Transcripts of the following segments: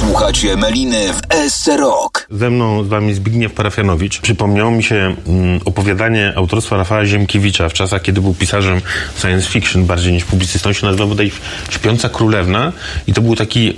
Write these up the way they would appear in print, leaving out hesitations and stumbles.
Słuchacie Meliny w SC Rock. Ze mną z wami Zbigniew Parafianowicz. Przypomniało mi się opowiadanie autorstwa Rafała Ziemkiewicza w czasach, kiedy był pisarzem science fiction bardziej niż publicystą. Się nazywa bodaj Śpiąca Królewna i to był taki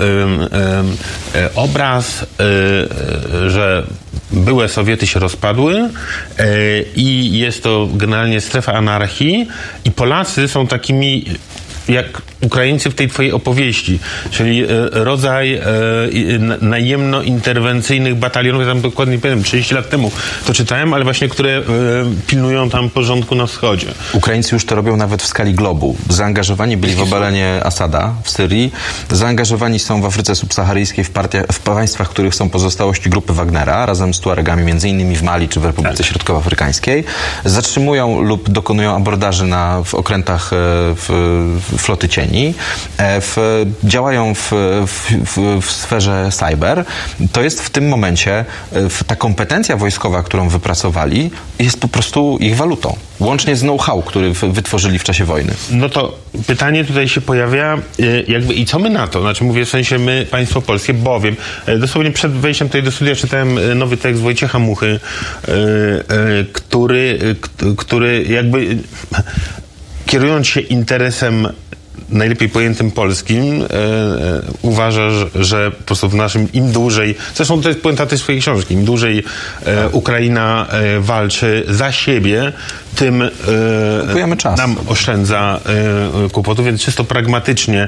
obraz, że były Sowiety się rozpadły i jest to generalnie strefa anarchii i Polacy są takimi jak Ukraińcy w tej twojej opowieści, czyli rodzaj najemno-interwencyjnych batalionów, ja tam dokładnie nie pamiętam, 30 lat temu to czytałem, ale właśnie, które pilnują tam porządku na wschodzie. Ukraińcy już to robią nawet w skali globu. Zaangażowani byli w obalenie Asada w Syrii, zaangażowani są w Afryce Subsaharyjskiej, w państwach, w których są pozostałości grupy Wagnera, razem z Tuaregami, między innymi w Mali czy w Republice Środkowoafrykańskiej. Zatrzymują lub dokonują abordaży w okrętach floty cieni. Działają w sferze cyber. To jest w tym momencie ta kompetencja wojskowa, którą wypracowali, jest po prostu ich walutą. Łącznie z know-how, który wytworzyli w czasie wojny. No to pytanie tutaj się pojawia, i co my na to? Znaczy mówię w sensie my, państwo polskie, bowiem dosłownie przed wejściem tutaj do studia czytałem nowy tekst Wojciecha Muchy, który jakby kierując się interesem najlepiej pojętym polskim, uważa, że po prostu w naszym im dłużej, zresztą to jest puenta tej swojej książki, im dłużej Ukraina walczy za siebie, tym nam oszczędza kłopotu, więc czysto pragmatycznie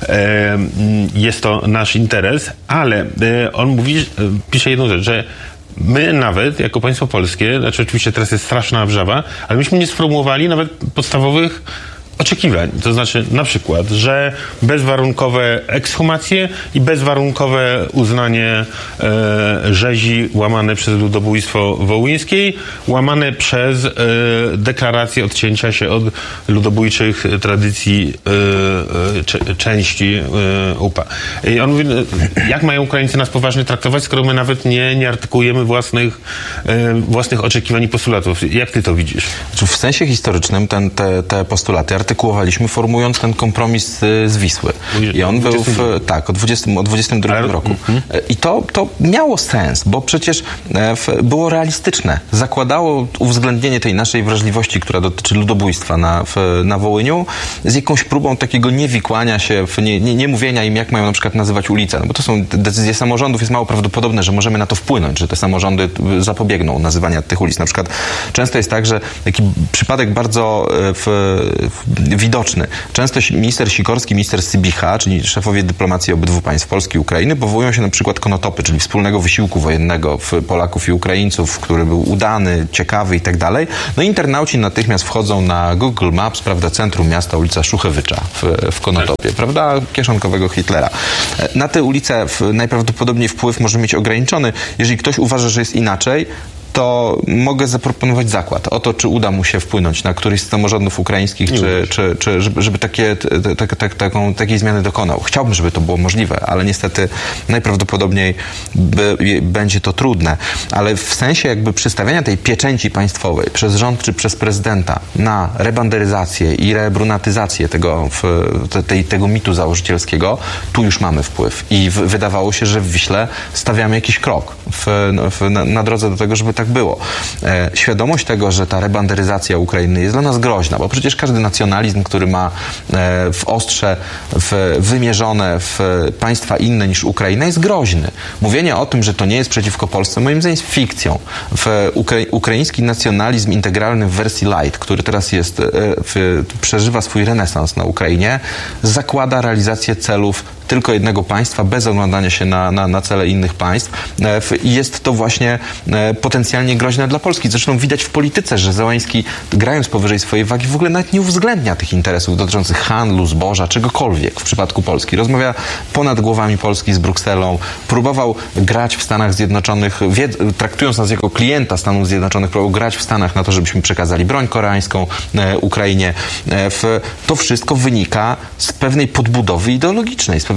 jest to nasz interes, ale on pisze jedną rzecz, że my nawet, jako państwo polskie, znaczy oczywiście teraz jest straszna wrzawa, ale myśmy nie sformułowali nawet podstawowych oczekiwań. To znaczy na przykład, że bezwarunkowe ekshumacje i bezwarunkowe uznanie rzezi łamane przez ludobójstwo wołyńskiej, łamane przez deklarację odcięcia się od ludobójczych tradycji części UPA. I on mówi, jak mają Ukraińcy nas poważnie traktować, skoro my nawet nie artykułujemy własnych oczekiwań i postulatów. Jak ty to widzisz? W sensie historycznym te postulaty artykułowaliśmy, formując ten kompromis z Wisły. I on był o 22 roku. I to miało sens, bo przecież było realistyczne. Zakładało uwzględnienie tej naszej wrażliwości, która dotyczy ludobójstwa na Wołyniu, z jakąś próbą takiego niewikłania się, nie mówienia im, jak mają na przykład nazywać ulice. No bo to są decyzje samorządów, jest mało prawdopodobne, że możemy na to wpłynąć, że te samorządy zapobiegną nazywania tych ulic. Na przykład często jest tak, że taki przypadek bardzo widoczny. Często minister Sikorski, minister Sybicha, czyli szefowie dyplomacji obydwu państw, Polski i Ukrainy, powołują się na przykład konotopy, czyli wspólnego wysiłku wojennego Polaków i Ukraińców, który był udany, ciekawy i tak dalej. No internauci natychmiast wchodzą na Google Maps, prawda, centrum miasta, ulica Szuchewycza w Konotopie, prawda, kieszonkowego Hitlera. Na te ulice najprawdopodobniej wpływ może mieć ograniczony. Jeżeli ktoś uważa, że jest inaczej, to mogę zaproponować zakład o to, czy uda mu się wpłynąć na któryś z samorządów ukraińskich, czy żeby takiej zmiany dokonał. Chciałbym, żeby to było możliwe, ale niestety najprawdopodobniej będzie to trudne. Ale w sensie jakby przystawiania tej pieczęci państwowej przez rząd czy przez prezydenta na rebanderyzację i rebrunatyzację tego mitu założycielskiego, tu już mamy wpływ. I wydawało się, że w Wiśle stawiamy jakiś krok na drodze do tego, żeby tak było. Świadomość tego, że ta rebanderyzacja Ukrainy jest dla nas groźna, bo przecież każdy nacjonalizm, który ma w ostrze wymierzone w państwa inne niż Ukraina, jest groźny. Mówienie o tym, że to nie jest przeciwko Polsce, moim zdaniem jest fikcją. Ukraiński nacjonalizm integralny w wersji light, który teraz przeżywa swój renesans na Ukrainie, zakłada realizację celów tylko jednego państwa, bez oglądania się na cele innych państw. I jest to właśnie potencjalnie groźne dla Polski. Zresztą widać w polityce, że Zełański, grając powyżej swojej wagi, w ogóle nawet nie uwzględnia tych interesów dotyczących handlu, zboża, czegokolwiek w przypadku Polski. Rozmawia ponad głowami Polski z Brukselą. Próbował grać w Stanach Zjednoczonych, traktując nas jako klienta Stanów Zjednoczonych, próbował grać w Stanach na to, żebyśmy przekazali broń koreańską Ukrainie. To wszystko wynika z pewnej podbudowy ideologicznej, z pewnej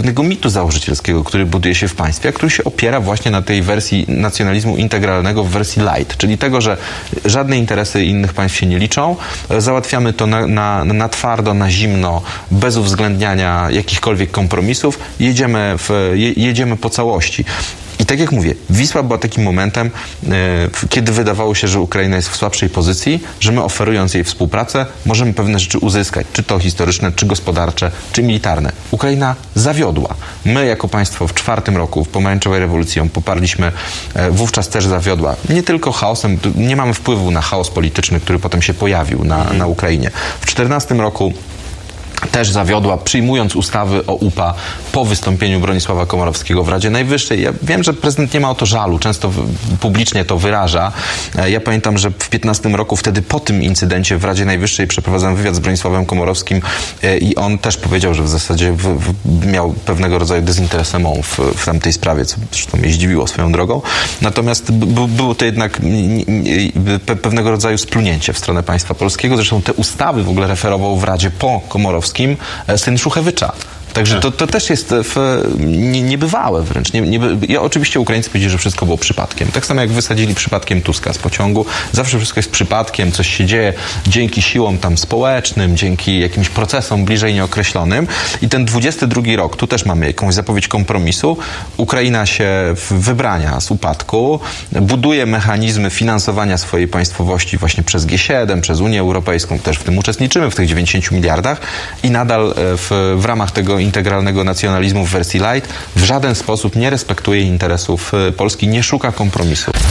pewnego mitu założycielskiego, który buduje się w państwie, a który się opiera właśnie na tej wersji nacjonalizmu integralnego w wersji light, czyli tego, że żadne interesy innych państw się nie liczą, załatwiamy to na twardo, na zimno, bez uwzględniania jakichkolwiek kompromisów, jedziemy po całości. I tak jak mówię, Wisła była takim momentem, kiedy wydawało się, że Ukraina jest w słabszej pozycji, że my oferując jej współpracę, możemy pewne rzeczy uzyskać, czy to historyczne, czy gospodarcze, czy militarne. Ukraina zawiodła. My jako państwo w 2004 roku, w pomarańczowej rewolucji ją poparliśmy, wówczas też zawiodła. Nie tylko chaosem, nie mamy wpływu na chaos polityczny, który potem się pojawił na Ukrainie. W 2014 roku też zawiodła, przyjmując ustawy o UPA po wystąpieniu Bronisława Komorowskiego w Radzie Najwyższej. Ja wiem, że prezydent nie ma o to żalu, często publicznie to wyraża. Ja pamiętam, że w 2015 roku, wtedy po tym incydencie w Radzie Najwyższej przeprowadzałem wywiad z Bronisławem Komorowskim i on też powiedział, że w zasadzie miał pewnego rodzaju dezinteresement w tamtej sprawie, co zresztą mnie zdziwiło swoją drogą. Natomiast było to jednak pewnego rodzaju splunięcie w stronę państwa polskiego. Zresztą te ustawy w ogóle referował w Radzie po Komorowskim syn Szuchewycza. Także to też jest niebywałe wręcz. Oczywiście Ukraińcy powiedzieli, że wszystko było przypadkiem. Tak samo jak wysadzili przypadkiem Tuska z pociągu. Zawsze wszystko jest przypadkiem, coś się dzieje dzięki siłom tam społecznym, dzięki jakimś procesom bliżej nieokreślonym. I ten 22 rok, tu też mamy jakąś zapowiedź kompromisu. Ukraina się wybrania z upadku, buduje mechanizmy finansowania swojej państwowości właśnie przez G7, przez Unię Europejską. Też w tym uczestniczymy, w tych 90 miliardach i nadal w ramach tego integralnego nacjonalizmu w wersji light w żaden sposób nie respektuje interesów Polski, nie szuka kompromisu.